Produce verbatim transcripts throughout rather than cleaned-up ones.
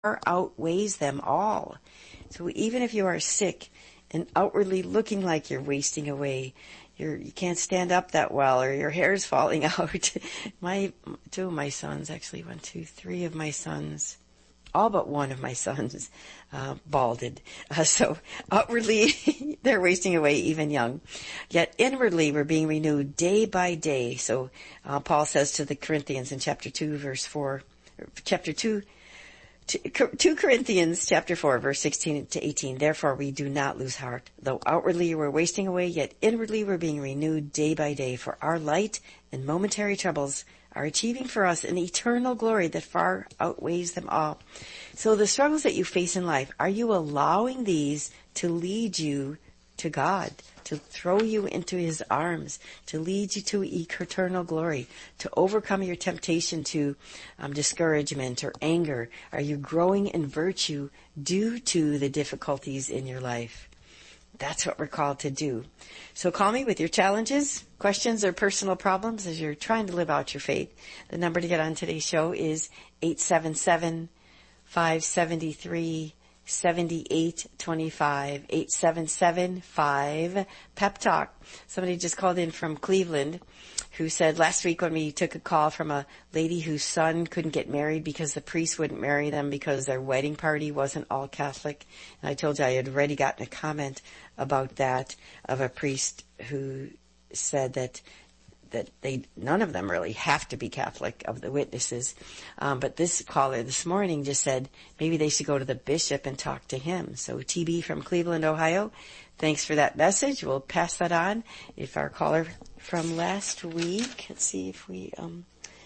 outweighs them all. So even if you are sick and outwardly looking like you're wasting away, you're, you can't stand up that well, or your hair's falling out. my two of my sons, actually one, two, three of my sons, all but one of my sons, uh, balded. Uh, so outwardly, they're wasting away even young. Yet inwardly, we're being renewed day by day. So uh, Paul says to the Corinthians in chapter two, verse four, chapter two, two Corinthians chapter four, verse sixteen to eighteen. Therefore, we do not lose heart. Though outwardly we're wasting away, yet inwardly we're being renewed day by day. For our light and momentary troubles are achieving for us an eternal glory that far outweighs them all. So the struggles that you face in life, are you allowing these to lead you to God, to throw you into His arms, to lead you to eternal glory, to overcome your temptation to um, discouragement or anger? Are you growing in virtue due to the difficulties in your life? That's what we're called to do. So call me with your challenges, questions, or personal problems as you're trying to live out your faith. The number to get on today's show is eight seven seven, five seven three, seven eight two five, eight seven seven, five, Pep Talk. Somebody just called in from Cleveland who said last week when we took a call from a lady whose son couldn't get married because the priest wouldn't marry them because their wedding party wasn't all Catholic. And I told you I had already gotten a comment about that of a priest who said that that they, none of them really have to be Catholic of the witnesses. Um, but this caller this morning just said maybe they should go to the bishop and talk to him. So T B from Cleveland, Ohio, thanks for that message. We'll pass that on. If our caller from last week, let's see if we, um,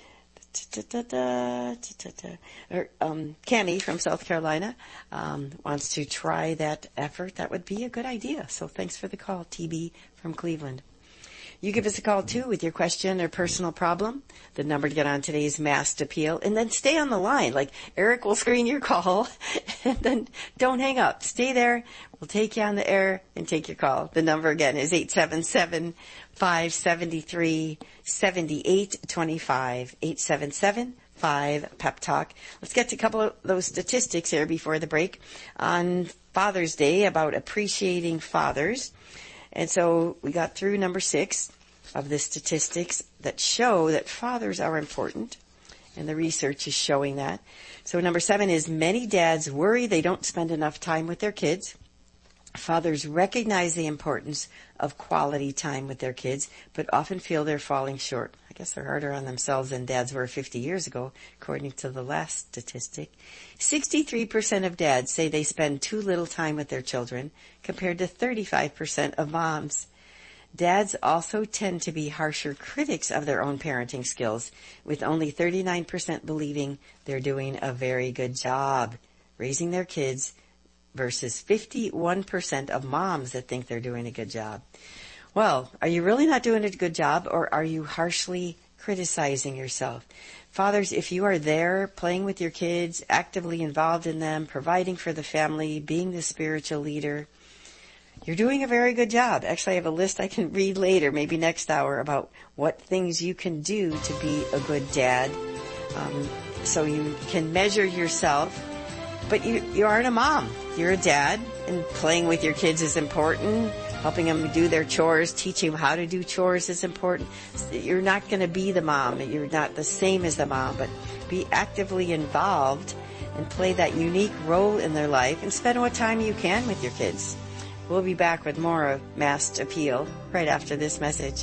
or, um, Cammie from South Carolina, um, wants to try that effort, that would be a good idea. So thanks for the call, T B from Cleveland. You give us a call, too, with your question or personal problem. The number to get on today's Masked Appeal. And then stay on the line. Like, Eric will screen your call. And then don't hang up. Stay there. We'll take you on the air and take your call. The number, again, is eight seven seven, five seven three, seven eight two five. eight seven seven, five, Pep Talk. Let's get to a couple of those statistics here before the break. On Father's Day, about appreciating fathers. And so we got through number six of the statistics that show that fathers are important, and the research is showing that. So number seven is many dads worry they don't spend enough time with their kids. Fathers recognize the importance of quality time with their kids, but often feel they're falling short. I guess they're harder on themselves than dads were fifty years ago, according to the last statistic. sixty-three percent of dads say they spend too little time with their children, compared to thirty-five percent of moms. Dads also tend to be harsher critics of their own parenting skills, with only thirty-nine percent believing they're doing a very good job raising their kids, versus fifty-one percent of moms that think they're doing a good job. Well, are you really not doing a good job, or are you harshly criticizing yourself? Fathers, if you are there playing with your kids, actively involved in them, providing for the family, being the spiritual leader, you're doing a very good job. Actually, I have a list I can read later, maybe next hour, about what things you can do to be a good dad. Um, so you can measure yourself. But you, you aren't a mom. You're a dad, and playing with your kids is important. Helping them do their chores, teaching them how to do chores is important. You're not going to be the mom. You're not the same as the mom, but be actively involved and play that unique role in their life, and spend what time you can with your kids. We'll be back with more of Masked Appeal right after this message.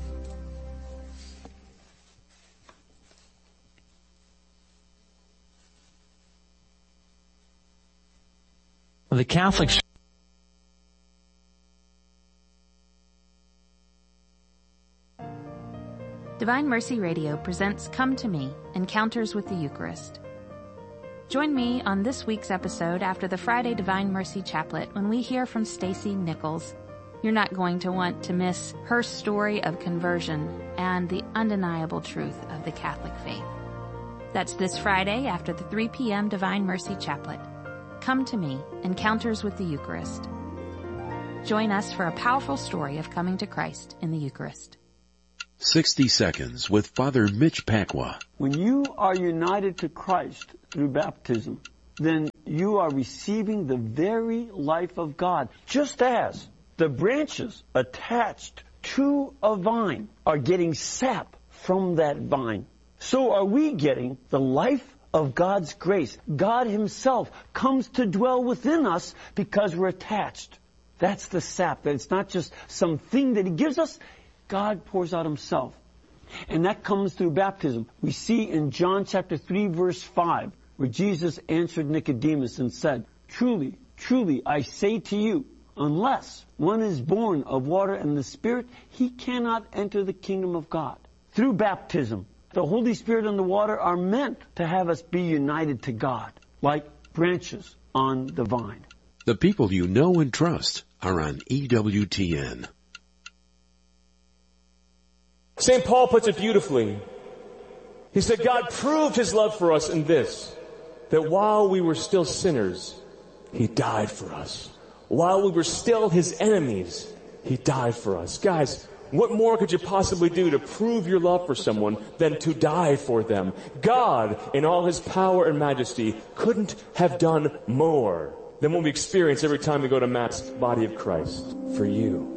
The Catholics. Divine Mercy Radio presents Come to Me, Encounters with the Eucharist. Join me on this week's episode after the Friday Divine Mercy Chaplet when we hear from Stacy Nichols. You're not going to want to miss her story of conversion and the undeniable truth of the Catholic faith. That's this Friday after the three p.m. Divine Mercy Chaplet. Come to Me, Encounters with the Eucharist. Join us for a powerful story of coming to Christ in the Eucharist. sixty seconds with Father Mitch Pacwa. When you are united to Christ through baptism, then you are receiving the very life of God. Just as the branches attached to a vine are getting sap from that vine, so are we getting the life of God's grace. God himself comes to dwell within us because we're attached. That's the sap. That it's not just something that he gives us. God pours out himself. And that comes through baptism. We see in John chapter three, verse five, where Jesus answered Nicodemus and said, Truly, truly, I say to you, unless one is born of water and the Spirit, he cannot enter the kingdom of God. Through baptism, the Holy Spirit and the water are meant to have us be united to God, like branches on the vine. The people you know and trust are on E W T N. Saint Paul puts it beautifully. He said, God proved his love for us in this, that while we were still sinners, he died for us. While we were still his enemies, he died for us. Guys, what more could you possibly do to prove your love for someone than to die for them? God, in all his power and majesty, couldn't have done more than what we experience every time we go to Matt's Body of Christ for you.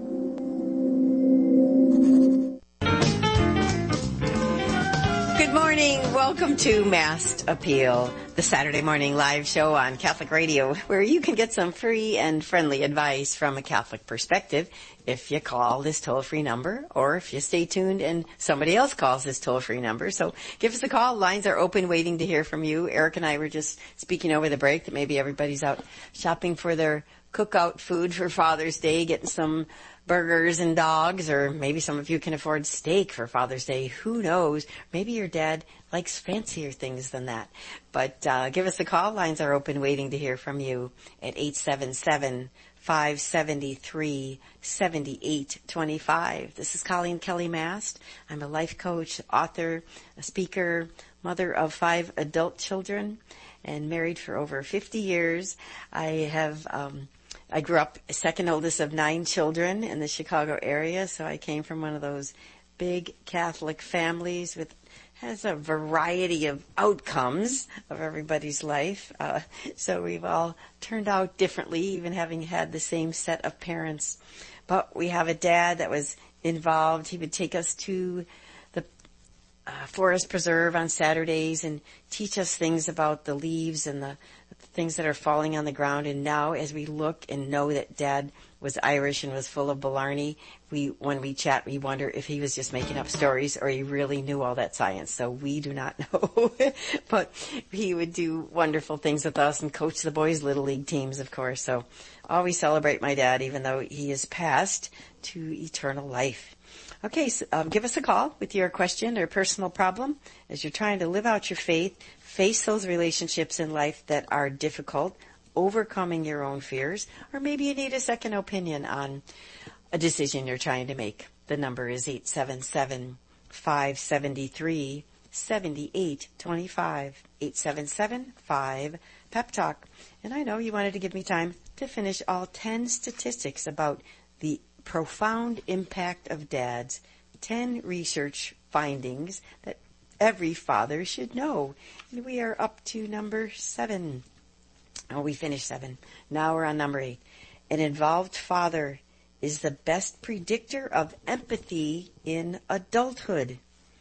Good morning. Welcome to Mass Appeal, the Saturday morning live show on Catholic Radio, where you can get some free and friendly advice from a Catholic perspective if you call this toll-free number, or if you stay tuned and somebody else calls this toll-free number. So give us a call. Lines are open, waiting to hear from you. Eric and I were just speaking over the break that maybe everybody's out shopping for their cookout food for Father's Day, getting some burgers and dogs, or maybe some of you can afford steak for Father's Day. Who knows? Maybe your dad likes fancier things than that. But uh give us a call. Lines are open, waiting to hear from you at eight seven seven, five seven three, seven eight two five. This is Colleen Kelly Mast. I'm a life coach, author, a speaker, mother of five adult children, and married for over fifty years. I have um I grew up second oldest of nine children in the Chicago area, so I came from one of those big Catholic families with has a variety of outcomes of everybody's life. Uh, so we've all turned out differently, even having had the same set of parents. But we have a dad that was involved. He would take us to the uh, Forest Preserve on Saturdays and teach us things about the leaves and the things that are falling on the ground. And now, as we look and know that Dad was Irish and was full of Blarney, we, when we chat, we wonder if he was just making up stories or he really knew all that science. So we do not know. But he would do wonderful things with us and coach the boys' Little League teams, of course. So always celebrate my dad, even though he is passed to eternal life. Okay, so um, give us a call with your question or personal problem as you're trying to live out your faith, face those relationships in life that are difficult, overcoming your own fears, or maybe you need a second opinion on a decision you're trying to make. The number is eight seven seven, five seven three, seven eight two five, eight seven seven, five, Pep Talk. And I know you wanted to give me time to finish all ten statistics about the profound impact of dads, ten research findings that every father should know. And we are up to number seven. Oh, we finished seven. Now we're on number eight. An involved father is the best predictor of empathy in adulthood.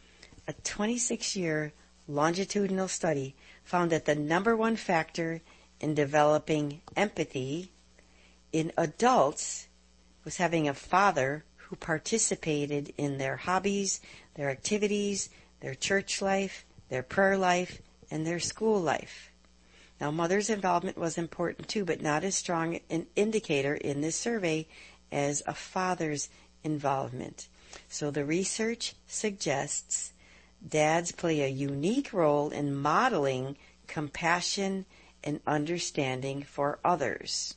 A twenty-six year longitudinal study found that the number one factor in developing empathy in adults was having a father who participated in their hobbies, their activities, their church life, their prayer life, and their school life. Now, mother's involvement was important too, but not as strong an indicator in this survey as a father's involvement. So the research suggests dads play a unique role in modeling compassion and understanding for others.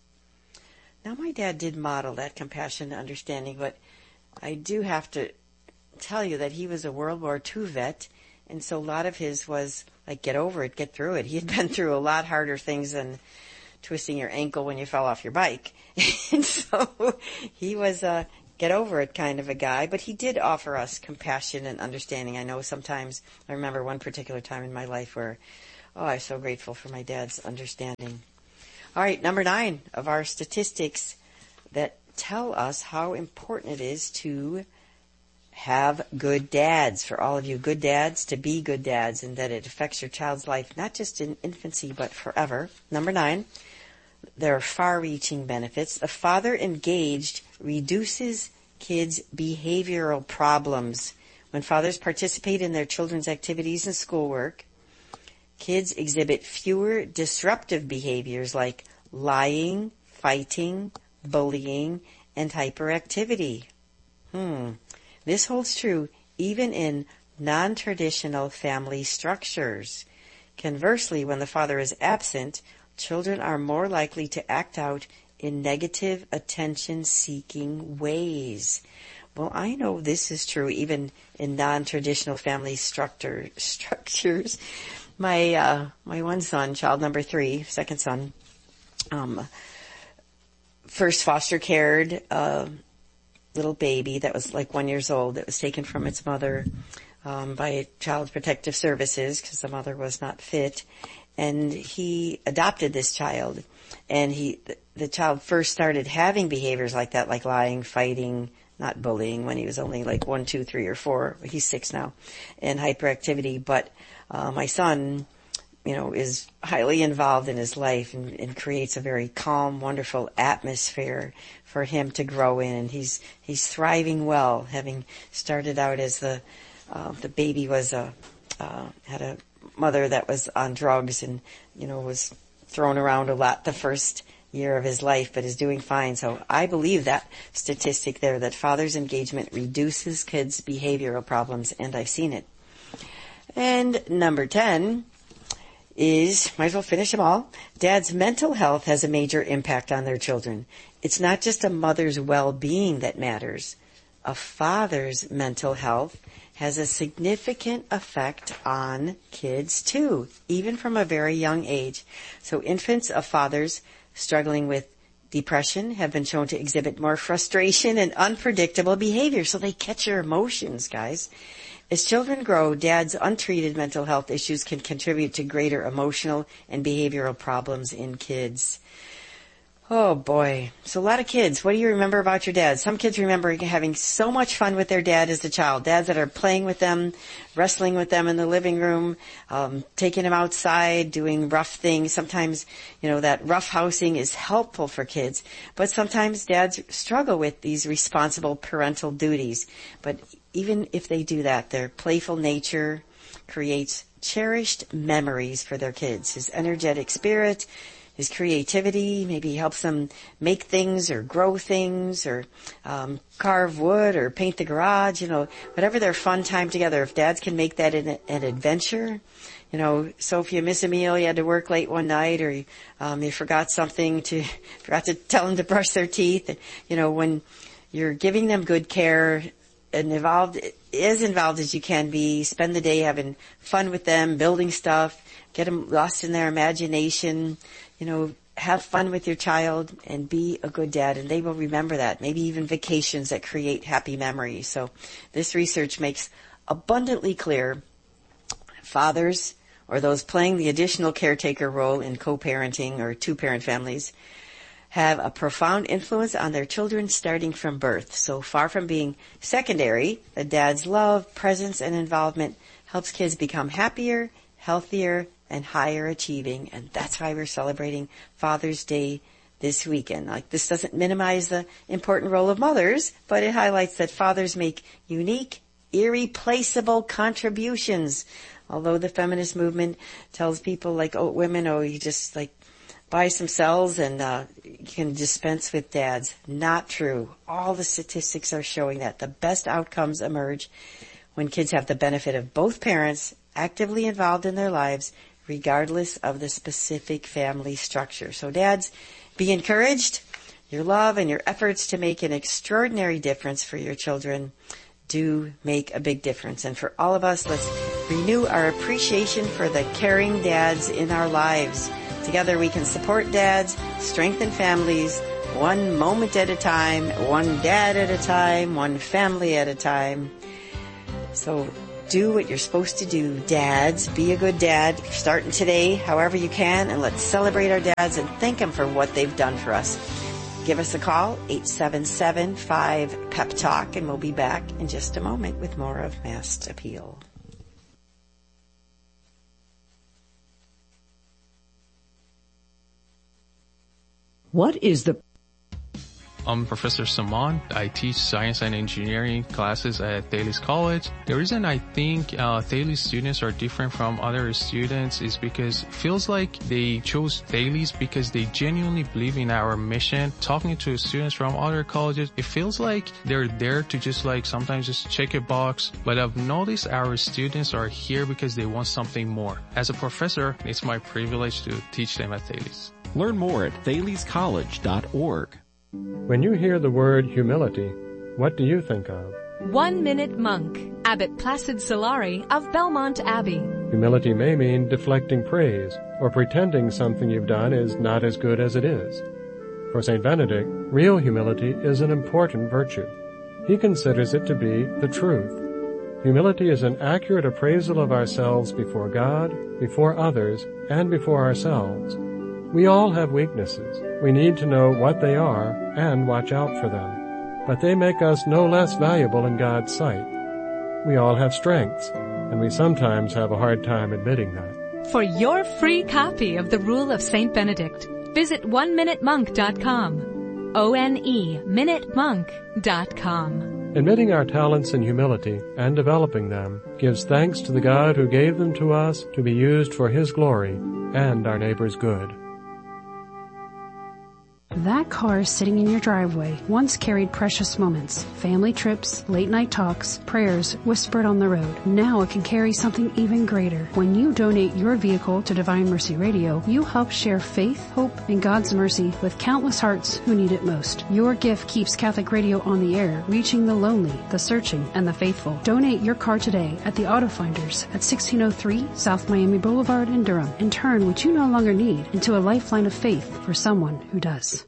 Now, my dad did model that compassion and understanding, but I do have to tell you that he was a World War Two vet, and so a lot of his was like, get over it, get through it. He had been through a lot harder things than twisting your ankle when you fell off your bike. And so he was a get over it kind of a guy, but he did offer us compassion and understanding. I know sometimes, I remember one particular time in my life where Oh, I'm so grateful for my dad's understanding. All right, number nine of our statistics that tell us how important it is to have good dads, for all of you good dads, to be good dads, and that it affects your child's life, not just in infancy, but forever. Number nine, there are far-reaching benefits. A father engaged reduces kids' behavioral problems. When fathers participate in their children's activities and schoolwork, kids exhibit fewer disruptive behaviors like lying, fighting, bullying, and hyperactivity. Hmm. This holds true even in non-traditional family structures. Conversely, when the father is absent, children are more likely to act out in negative attention-seeking ways. Well, I know this is true even in non-traditional family structure, structures. My uh, my one son, child number three, second son, um, first foster cared uh, little baby that was like one years old that was taken from its mother um, by Child Protective Services because the mother was not fit, and he adopted this child, and he the, the child first started having behaviors like that, like lying, fighting, not bullying, when he was only like one, two, three, or four. He's six now, and hyperactivity. But uh, my son, you know, is highly involved in his life and, and creates a very calm, wonderful atmosphere for him to grow in. And he's he's thriving well, having started out as the uh, the baby was a uh, had a mother that was on drugs and you know was thrown around a lot the first year of his life, but is doing fine. So I believe that statistic there, that father's engagement reduces kids' behavioral problems, and I've seen it. And number ten is, might as well finish them all, dad's mental health has a major impact on their children. It's not just a mother's well-being that matters. A father's mental health has a significant effect on kids too, even from a very young age. So infants of fathers struggling with depression have been shown to exhibit more frustration and unpredictable behavior. So they catch your emotions, guys. As children grow, dad's untreated mental health issues can contribute to greater emotional and behavioral problems in kids. Oh boy. So a lot of kids, what do you remember about your dad? Some kids remember having so much fun with their dad as a child. Dads that are playing with them, wrestling with them in the living room, um, taking them outside, doing rough things. Sometimes, you know, that rough housing is helpful for kids. But sometimes dads struggle with these responsible parental duties. But even if they do that, their playful nature creates cherished memories for their kids. His energetic spirit, his creativity, maybe he helps them make things or grow things or um, carve wood or paint the garage, you know, whatever their fun time together. If dads can make that an, an adventure, you know, so if you miss a meal, you had to work late one night, or um, you forgot something to, forgot to tell them to brush their teeth, you know, when you're giving them good care and involved, as involved as you can be, spend the day having fun with them, building stuff, get them lost in their imagination, you know, have fun with your child and be a good dad, and they will remember that. Maybe even vacations that create happy memories. So this research makes abundantly clear fathers or those playing the additional caretaker role in co-parenting or two-parent families have a profound influence on their children starting from birth. So far from being secondary, the dad's love, presence, and involvement helps kids become happier, healthier, and higher achieving. And that's why we're celebrating Father's Day this weekend. Like, this doesn't minimize the important role of mothers, but it highlights that fathers make unique, irreplaceable contributions. Although the feminist movement tells people like, oh, women, oh, you just like buy some cells and uh, you can dispense with dads. Not true. All the statistics are showing that the best outcomes emerge when kids have the benefit of both parents actively involved in their lives, regardless of the specific family structure. So dads, be encouraged. Your love and your efforts to make an extraordinary difference for your children do make a big difference. And for all of us, let's renew our appreciation for the caring dads in our lives. Together we can support dads, strengthen families, one moment at a time, one dad at a time, one family at a time. So Do what you're supposed to do. Dads, be a good dad. Starting today, however you can, and let's celebrate our dads and thank them for what they've done for us. Give us a call, eight seven seven, five, P E P, talk, and we'll be back in just a moment with more of Mass Appeal. What is the... I'm Professor Saman. I teach science and engineering classes at Thales College. The reason I think uh, Thales students are different from other students is because it feels like they chose Thales because they genuinely believe in our mission. Talking to students from other colleges, it feels like they're there to just like sometimes just check a box. But I've noticed our students are here because they want something more. As a professor, it's my privilege to teach them at Thales. Learn more at thales college dot org. When you hear the word humility, what do you think of? One Minute Monk, Abbot Placid Solari of Belmont Abbey. Humility may mean deflecting praise or pretending something you've done is not as good as it is. For Saint Benedict, real humility is an important virtue. He considers it to be the truth. Humility is an accurate appraisal of ourselves before God, before others, and before ourselves. We all have weaknesses. We need to know what they are and watch out for them. But they make us no less valuable in God's sight. We all have strengths, and we sometimes have a hard time admitting that. For your free copy of the Rule of Saint Benedict, visit one minute monk dot com. O N E, minute monk dot com. Admitting our talents in humility and developing them gives thanks to the God who gave them to us to be used for His glory and our neighbor's good. That car sitting in your driveway once carried precious moments, family trips, late-night talks, prayers whispered on the road. Now it can carry something even greater. When you donate your vehicle to Divine Mercy Radio, you help share faith, hope, and God's mercy with countless hearts who need it most. Your gift keeps Catholic Radio on the air, reaching the lonely, the searching, and the faithful. Donate your car today at the Auto Finders at sixteen oh three South Miami Boulevard in Durham, and turn what you no longer need into a lifeline of faith for someone who does.